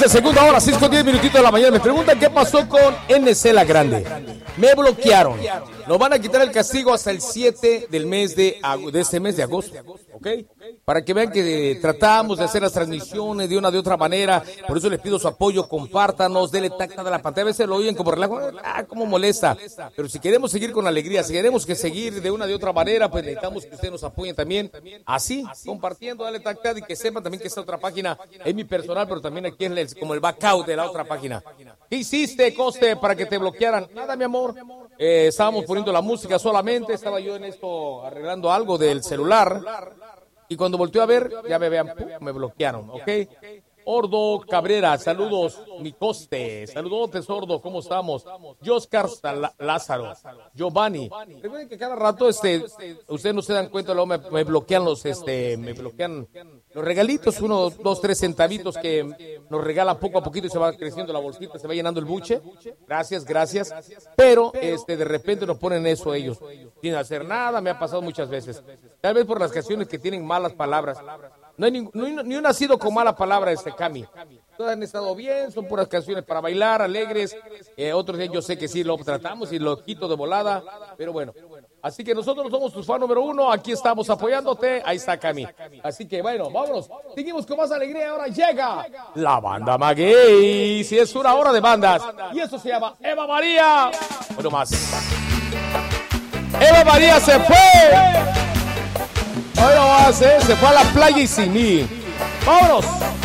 de segunda hora, 6:10 de la mañana. Me preguntan qué pasó con NC La Grande. Me bloquearon. Nos van a quitar el castigo hasta el 7 del mes de este mes de agosto, ¿ok? Para que vean que tratamos de hacer las transmisiones de una de otra manera. Por eso les pido su apoyo, compártanos, denle tacta de la pantalla. A veces lo oyen como relajo, cómo molesta. Pero si queremos seguir con alegría, si queremos que seguir de una de otra manera, pues necesitamos que ustedes nos apoyen también. Así, compartiendo, dale tacta y que sepan también que esta otra página es mi personal, pero también aquí es como el backup de la otra página. ¿Qué hiciste, Coste, para que te bloquearan? Nada, mi amor. Estábamos poniendo la música solamente, estaba yo en esto arreglando algo del celular y cuando volteé a ver, ya me vean, me bloquearon, ¿ok? Ordo Cabrera, saludos, mi Coste, saludotes Ordo, ¿cómo estamos? Oscar Lázaro, Giovanni, recuerden que cada rato, ustedes no se dan cuenta, luego me bloquean los regalitos, 1, 2, 3 centavitos que nos regalan poco a poquito y se va creciendo la bolsita, se va llenando el buche, gracias, pero, de repente nos ponen eso ellos, sin hacer nada, me ha pasado muchas veces, tal vez por las canciones que tienen malas palabras. No hay ni un nacido con mala palabra Cami. Todas han estado bien, son puras canciones para bailar, alegres. Otros días yo sé que sí lo tratamos y lo quito de volada, pero bueno. Así que nosotros somos tus fan número 1, aquí estamos apoyándote, ahí está Cami. Así que bueno, vámonos, seguimos con más alegría, ahora llega la banda Maguey, si es una hora de bandas, y eso se llama Eva María. Bueno más. Eva María se fue. Hoy no más, se fue a la playa y sin mí. ¡Vámonos!